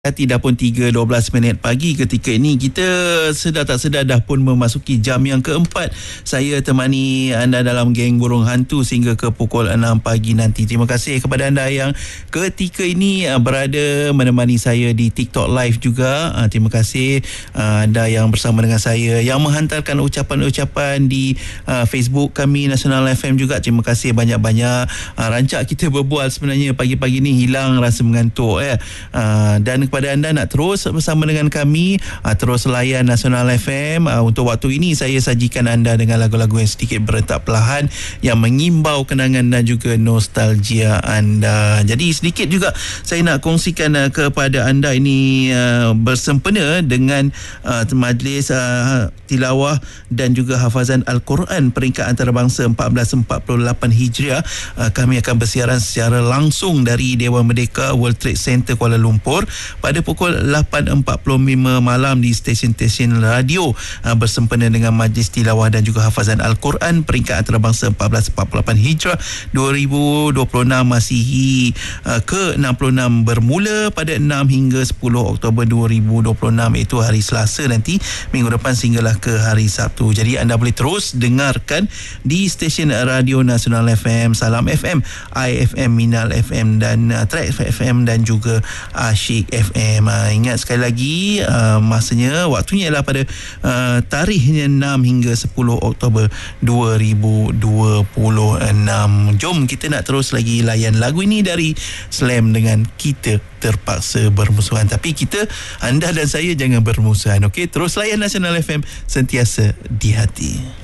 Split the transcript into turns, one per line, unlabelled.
Hati dah pun 3.12 minit pagi ketika ini. Kita sedar tak sedar dah pun memasuki jam yang keempat. Saya temani anda dalam geng burung hantu sehingga ke pukul 6 pagi nanti. Terima kasih kepada anda yang ketika ini berada menemani saya di TikTok Live juga. Terima kasih anda yang bersama dengan saya, yang menghantarkan ucapan-ucapan di Facebook kami Nasional FM juga. Terima kasih banyak-banyak. Rancak kita berbual sebenarnya pagi-pagi ni hilang rasa mengantuk dan kepada anda nak terus bersama dengan kami, terus layan Nasional FM. Untuk waktu ini saya sajikan anda dengan lagu-lagu yang sedikit berentak perlahan yang mengimbau kenangan dan juga nostalgia anda. Jadi sedikit juga saya nak kongsikan kepada anda ini bersempena dengan majlis tilawah dan juga hafazan Al-Quran peringkat antarabangsa 1448 Hijriah. Kami akan bersiaran secara langsung dari Dewan Merdeka World Trade Center Kuala Lumpur pada pukul 8.45 malam di stesen-stesen radio bersempena dengan majlis tilawah dan juga hafazan Al-Quran peringkat antarabangsa 1448 Hijrah 2026 Masihi ke-66 bermula pada 6 hingga 10 Oktober 2026, iaitu hari Selasa nanti minggu depan sehinggalah ke hari Sabtu. Jadi anda boleh terus dengarkan di stesen radio Nasional FM, Salam FM, IFM, Minal FM dan Track FM dan juga Asyik FM. Ingat sekali lagi masanya, waktunya ialah pada tarikhnya 6 hingga 10 Oktober 2026. Jom kita nak terus lagi layan lagu ini dari Slam dengan Kita Terpaksa Bermusuhan. Tapi kita, anda dan saya jangan bermusuhan, okey? Terus layan Nasional FM, sentiasa di hati.